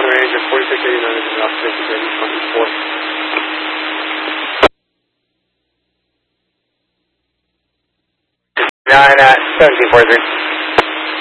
range of 4689 is occupancy during 24. 9 at 1743.